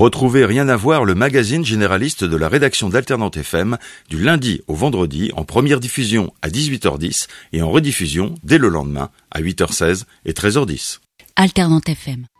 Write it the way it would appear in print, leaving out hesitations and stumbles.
Retrouvez Rien à voir, le magazine généraliste de la rédaction d'Alternante FM, du lundi au vendredi, en première diffusion à 18h10 et en rediffusion dès le lendemain à 8h16 et 13h10. Alternante FM.